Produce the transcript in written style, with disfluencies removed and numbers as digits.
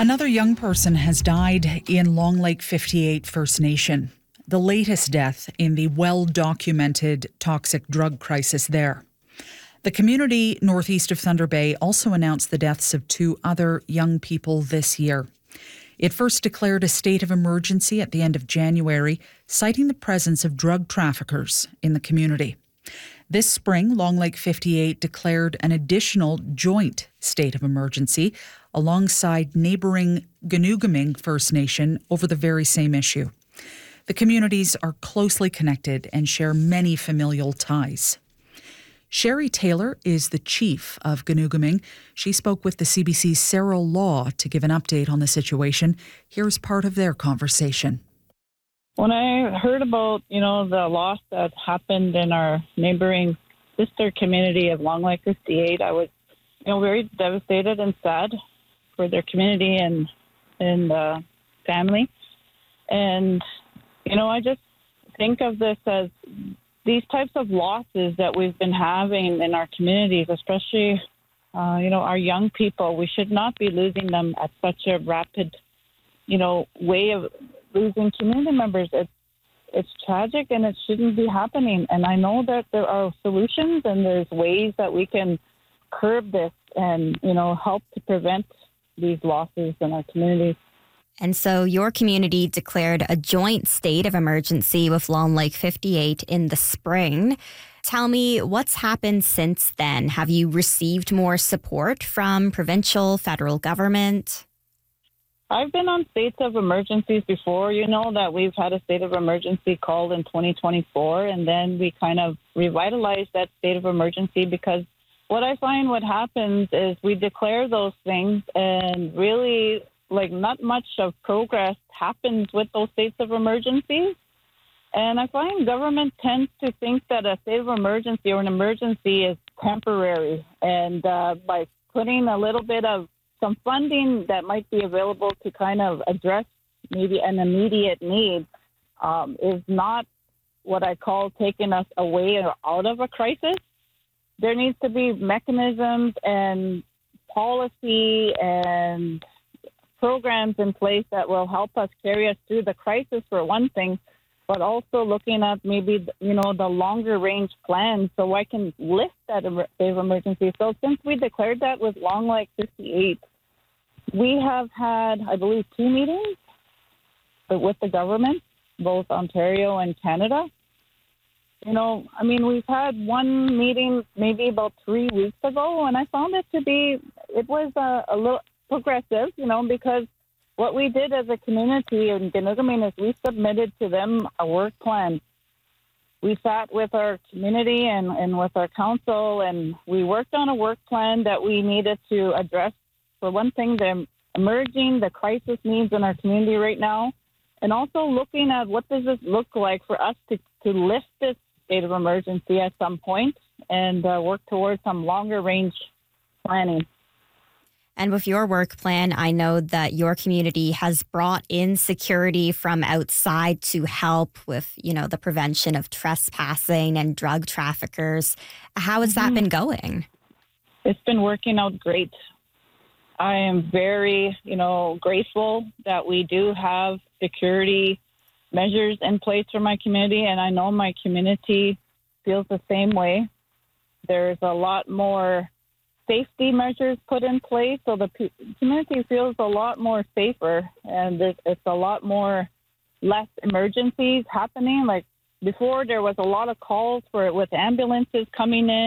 Another young person has died in Long Lake 58 First Nation, the latest death in the well-documented toxic drug crisis there. The community northeast of Thunder Bay also announced the deaths of two other young people this year. It first declared a state of emergency at the end of January, citing the presence of drug traffickers in the community. This spring, Long Lake 58 declared an additional joint state of emergency alongside neighbouring Ganoogaming First Nation over the very same issue. The communities are closely connected and share many familial ties. Sherry Taylor is the chief of Ganoogaming. She spoke with the CBC's Sarah Law to give an update on the situation. Here's part of their conversation. When I heard about, the loss that happened in our neighboring sister community of Long Lake 58, I was, very devastated and sad for their community and family. And, I just think of this as these types of losses that we've been having in our communities, especially, our young people. We should not be losing them at such a rapid, way of losing community members. It's tragic and it shouldn't be happening. And I know that there are solutions and there's ways that we can curb this and, help to prevent these losses in our communities. And so your community declared a joint state of emergency with Long Lake 58 in the spring. Tell me, what's happened since then? Have you received more support from provincial, federal government? I've been on states of emergencies before. You know that we've had a state of emergency called in 2024, and then we kind of revitalized that state of emergency because what I find what happens is we declare those things and really not much of progress happens with those states of emergency. And I find government tends to think that a state of emergency or an emergency is temporary. And by putting a little bit of some funding that might be available to kind of address maybe an immediate need is not what I call taking us away or out of a crisis. There needs to be mechanisms and policy and programs in place that will help us carry us through the crisis for one thing, but also looking at maybe, the longer range plan so I can lift that state of emergency. So since we declared that with Long Lake 58, we have had, I believe, 2 meetings with the government, both Ontario and Canada. We've had one meeting maybe about 3 weeks ago, and I found it was a little progressive, because what we did as a community in Ganoogaming is we submitted to them a work plan. We sat with our community and with our council, and we worked on a work plan that we needed to address, for one thing, the crisis needs in our community right now, and also looking at what does this look like for us to lift this state of emergency at some point and work towards some longer range planning. And with your work plan, I know that your community has brought in security from outside to help with, the prevention of trespassing and drug traffickers. How has that been going? It's been working out great. I am very, grateful that we do have security measures in place for my community, and I know my community feels the same way. There's a lot more safety measures put in place, so the community feels a lot more safer, and it's a lot more less emergencies happening. Like before, there was a lot of calls with ambulances coming in.